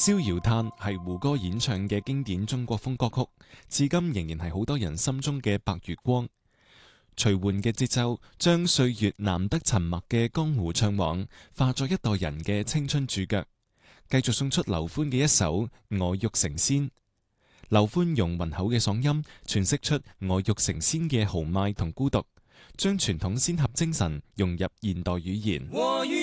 逍遙嘆》係胡歌演唱嘅經典中國風歌曲，至今仍然係好多人心中嘅白月光。徐緩嘅節奏將歲月難得沉默嘅江湖唱往化作一代人嘅青春主角。繼續送出劉歡嘅一首《我欲成仙》。劉歡用渾厚嘅嗓音詮釋出我欲成仙嘅豪邁同孤獨，將傳統仙俠精神融入現代語言。